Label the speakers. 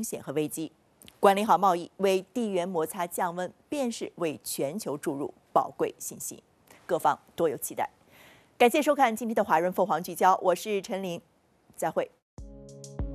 Speaker 1: 风险和危机。管理好贸易，为地缘摩擦降温，便是为全球注入宝贵信息。各方多有期待。感谢收看今天的华润凤凰聚焦，我是陈琳，再会。